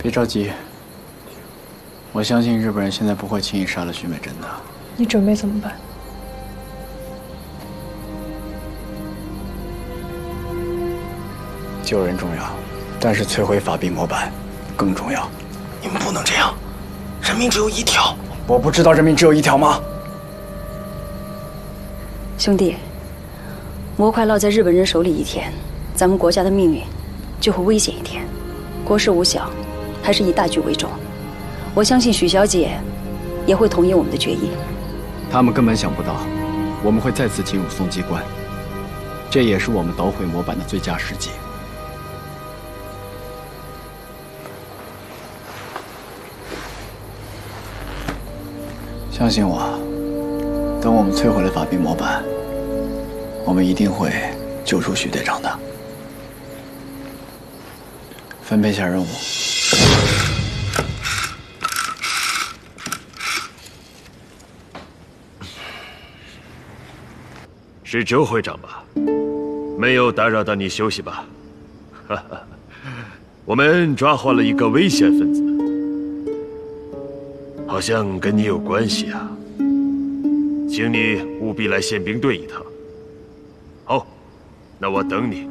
别着急，我相信日本人现在不会轻易杀了徐美珍的。 你准备怎么办？ 救人重要，但是摧毁法币模板更重要。 你们不能这样，人命只有一条。 我不知道人命只有一条吗？ 兄弟，模块落在日本人手里一天，咱们国家的命运就会危险一天。国事无小，还是以大局为重。我相信许小姐也会同意我们的决议。 他们根本想不到，我们会再次进入松基关，这也是我们捣毁模板的最佳时机。相信我，等我们摧毁了法币模板，我们一定会救出许队长的。分配下任务。 是周会长吧？没有打扰到你休息吧？哈哈，我们抓获了一个危险分子，好像跟你有关系啊。请你务必来宪兵队一趟。好，那我等你。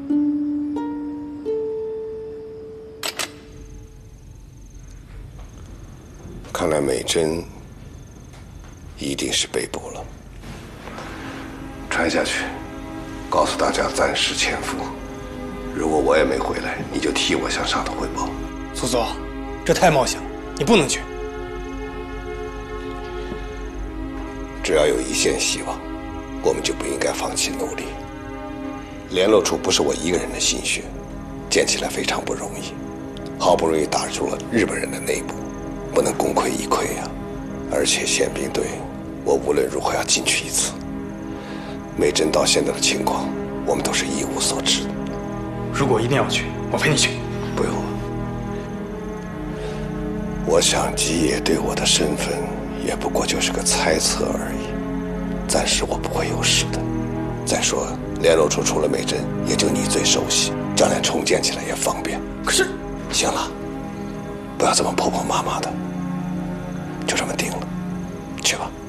看来美珍一定是被捕了。传下去，告诉大家暂时潜伏。如果我也没回来，你就替我向上头汇报。 苏总，这太冒险了，你不能去。 只要有一线希望，我们就不应该放弃努力。联络处不是我一个人的心血，建起来非常不容易，好不容易打入了日本人的内部，不能功亏一篑呀。而且宪兵队，我无论如何要进去一次。美珍到现在的情况，我们都是一无所知的。 如果一定要去，我陪你去。 不用了。我想吉野对我的身份也不过就是个猜测而已，暂时我不会有事的。再说联络处除了美珍，也就你最熟悉，将来重建起来也方便。 可是， 行了，不要这么婆婆妈妈的，就这么定了，去吧。